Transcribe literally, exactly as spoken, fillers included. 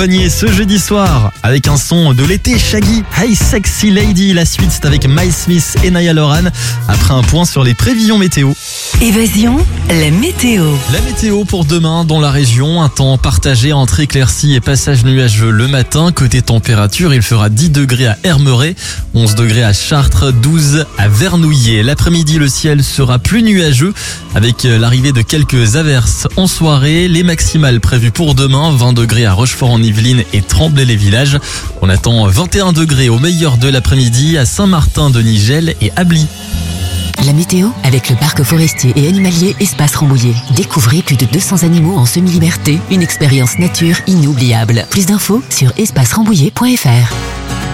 Ce jeudi soir, avec un son de l'été, Shaggy, Hey Sexy Lady. La suite, c'est avec Miles Smith et Niall Horan. Après un point sur les prévisions météo. Évasion, la météo. La météo pour demain dans la région, un temps partagé entre éclaircies et passages nuageux le matin. Côté température, il fera dix degrés à Hermeret, onze degrés à Chartres, douze à Vernouillet. L'après-midi, le ciel sera plus nuageux avec l'arrivée de quelques averses en soirée. Les maximales prévues pour demain, vingt degrés à Rochefort-en-Yvelines et Tremblay-les-Villages. On attend vingt et un degrés au meilleur de l'après-midi à Saint-Martin-de-Nigel et Ably. La météo avec le parc forestier et animalier Espace Rambouillet. Découvrez plus de deux cents animaux en semi-liberté. Une expérience nature inoubliable. Plus d'infos sur espace rambouillet point f r.